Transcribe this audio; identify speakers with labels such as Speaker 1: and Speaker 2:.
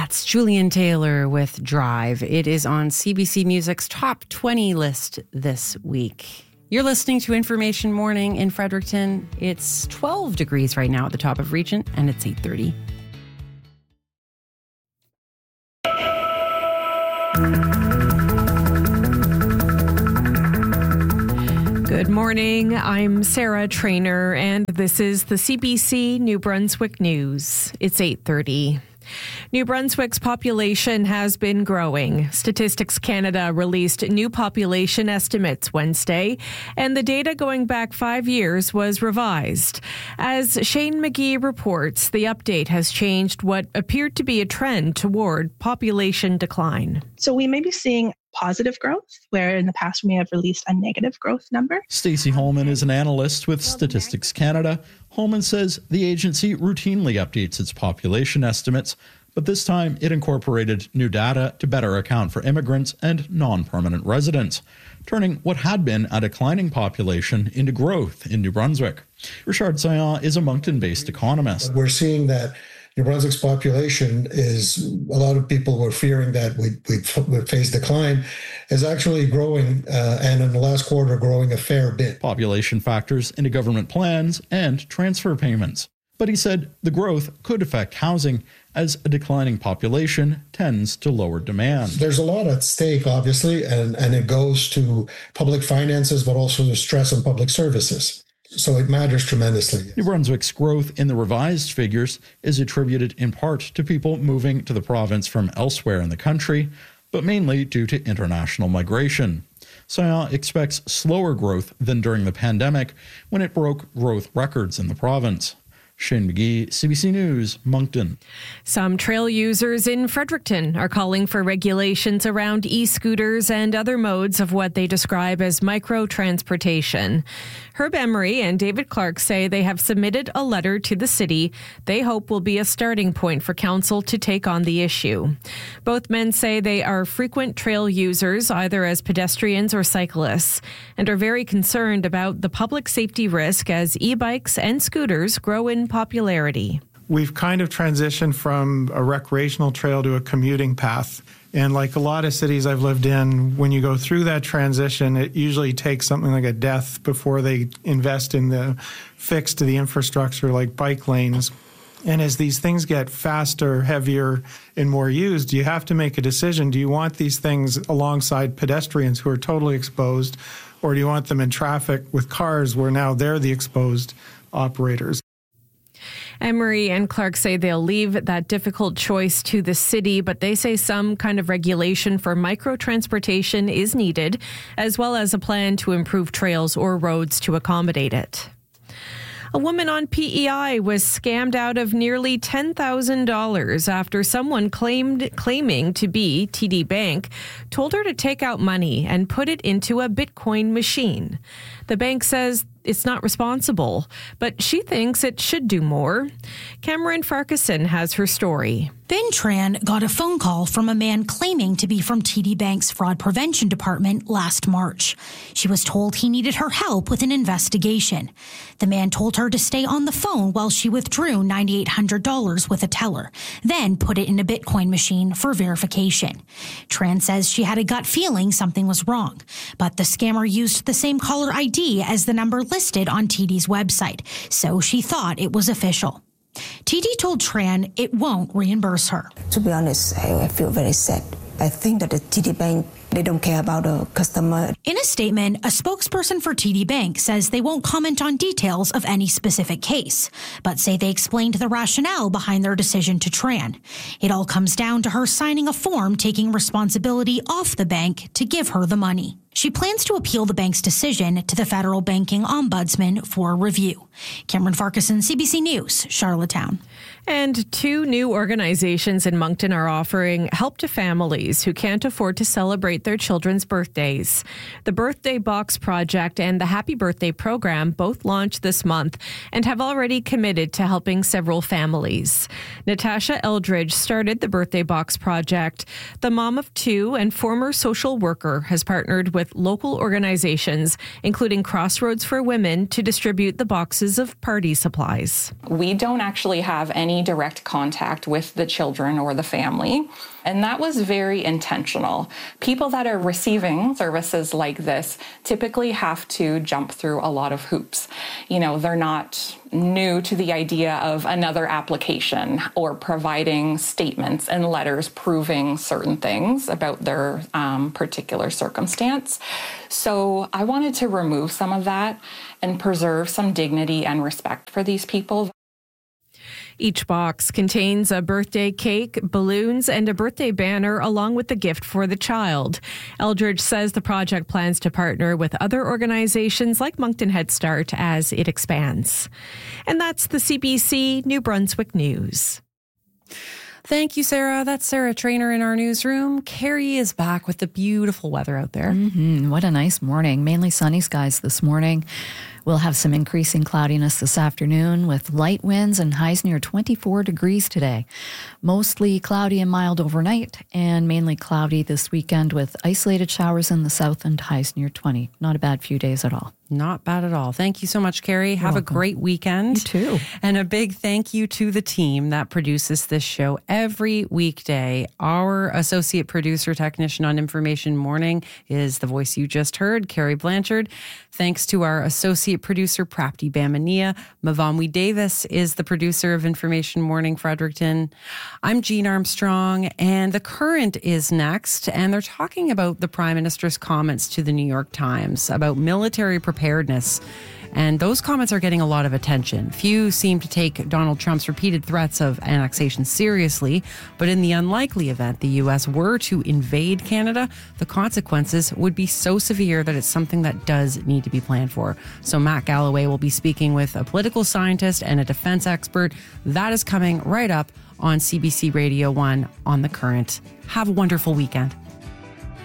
Speaker 1: That's Julian Taylor with Drive. It is on CBC Music's top 20 list this week. You're listening to Information Morning in Fredericton. It's 12 degrees right now at the top of Regent, and it's 8:30.
Speaker 2: Good morning. I'm Sarah Trainer, and this is the CBC New Brunswick News. It's 8:30. New Brunswick's population has been growing. Statistics Canada released new population estimates Wednesday, and the data going back 5 years was revised. As Shane McGee reports, the update has changed what appeared to be a trend toward population decline.
Speaker 3: So we may be seeing positive growth, where in the past we may have released a negative growth number.
Speaker 4: Stacey Holman is an analyst with Statistics Canada. Holman says the agency routinely updates its population estimates, but this time it incorporated new data to better account for immigrants and non-permanent residents, turning what had been a declining population into growth in New Brunswick. Richard Saillant is a Moncton-based economist.
Speaker 5: We're seeing that New Brunswick's population is, a lot of people were fearing that we'd face decline, is actually growing, and in the last quarter growing a fair bit.
Speaker 4: Population factors into government plans and transfer payments. But he said the growth could affect housing as a declining population tends to lower demand.
Speaker 5: There's a lot at stake, obviously, and it goes to public finances, but also the stress on public services. So it matters tremendously.
Speaker 4: New Brunswick's growth in the revised figures is attributed in part to people moving to the province from elsewhere in the country, but mainly due to international migration. Saillant expects slower growth than during the pandemic, when it broke growth records in the province. Shane McGee, CBC News, Moncton.
Speaker 2: Some trail users in Fredericton are calling for regulations around e-scooters and other modes of what they describe as micro-transportation. Herb Emery and David Clark say they have submitted a letter to the city they hope will be a starting point for council to take on the issue. Both men say they are frequent trail users, either as pedestrians or cyclists, and are very concerned about the public safety risk as e-bikes and scooters grow in popularity.
Speaker 6: We've kind of transitioned from a recreational trail to a commuting path. And like a lot of cities I've lived in, when you go through that transition, it usually takes something like a death before they invest in the fix to the infrastructure like bike lanes. And as these things get faster, heavier, and more used, you have to make a decision. Do you want these things alongside pedestrians who are totally exposed, or do you want them in traffic with cars where now they're the exposed operators?
Speaker 2: Emery and Clark say they'll leave that difficult choice to the city, but they say some kind of regulation for micro-transportation is needed, as well as a plan to improve trails or roads to accommodate it. A woman on PEI was scammed out of nearly $10,000 after someone claiming to be TD Bank told her to take out money and put it into a Bitcoin machine. The bank says it's not responsible, but she thinks it should do more. Cameron Farquharson has her story.
Speaker 7: Ben Tran got a phone call from a man claiming to be from TD Bank's Fraud Prevention Department last March. She was told he needed her help with an investigation. The man told her to stay on the phone while she withdrew $9,800 with a teller, then put it in a Bitcoin machine for verification. Tran says she had a gut feeling something was wrong, but the scammer used the same caller ID as the number listed on TD's website, so she thought it was official. TD told Tran it won't reimburse her.
Speaker 8: To be honest, I feel very sad. I think that the TD Bank, they don't care about the customer.
Speaker 7: In a statement, a spokesperson for TD Bank says they won't comment on details of any specific case, but say they explained the rationale behind their decision to Tran. It all comes down to her signing a form taking responsibility off the bank to give her the money. She plans to appeal the bank's decision to the Federal Banking Ombudsman for review. Cameron Farquharson, CBC News, Charlottetown.
Speaker 2: And 2 new organizations in Moncton are offering help to families who can't afford to celebrate their children's birthdays. The Birthday Box Project and the Happy Birthday Program both launched this month and have already committed to helping several families. Natasha Eldridge started the Birthday Box Project. The mom of 2 and former social worker has partnered with local organizations, including Crossroads for Women, to distribute the boxes of party supplies.
Speaker 9: We don't actually have any any direct contact with the children or the family. And that was very intentional. People that are receiving services like this typically have to jump through a lot of hoops. You know, they're not new to the idea of another application or providing statements and letters proving certain things about their particular circumstance. So I wanted to remove some of that and preserve some dignity and respect for these people.
Speaker 2: Each box contains a birthday cake, balloons, and a birthday banner, along with the gift for the child. Eldridge says the project plans to partner with other organizations like Moncton Head Start as it expands. And that's the CBC New Brunswick News.
Speaker 1: Thank you, Sarah. That's Sarah Trainer in our newsroom. Carrie is back with the beautiful weather out there.
Speaker 10: What a nice morning. Mainly sunny skies this morning. We'll have some increasing cloudiness this afternoon with light winds and highs near 24 degrees today. Mostly cloudy and mild overnight and mainly cloudy this weekend with isolated showers in the south and highs near 20. Not a bad few days at all.
Speaker 1: Not bad at all. Thank you so much, Carrie. Have a great weekend.
Speaker 10: You too.
Speaker 1: And a big thank you to the team that produces this show every weekday. Our associate producer technician on Information Morning is the voice you just heard, Carrie Blanchard. Thanks to our associate producer, Prapti Bamania. Mavamwi Davis is the producer of Information Morning Fredericton. I'm Jean Armstrong, and The Current is next. And they're talking about the Prime Minister's comments to the New York Times about military preparedness. And those comments are getting a lot of attention. Few seem to take Donald Trump's repeated threats of annexation seriously, but in the unlikely event the U.S. were to invade Canada, the consequences would be so severe that it's something that does need to be planned for. So Matt Galloway will be speaking with a political scientist and a defense expert. That is coming right up on CBC Radio 1 on The Current. Have a wonderful weekend.